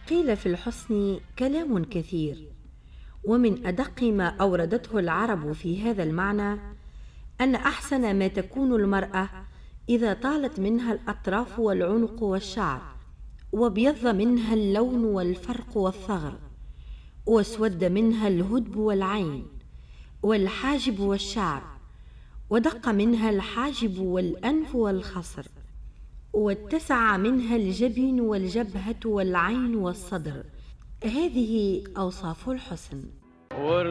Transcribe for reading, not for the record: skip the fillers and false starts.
قيل في الحسن كلام كثير، ومن أدق ما أوردته العرب في هذا المعنى أن أحسن ما تكون المرأة إذا طالت منها الأطراف والعنق والشعر، وابيض منها اللون والفرق والثغر، واسود منها الهدب والعين والحاجب والشعر، ودق منها الحاجب والأنف والخصر، واتسع منها الجبين والجبهة والعين والصدر. هذه أوصاف الحسن.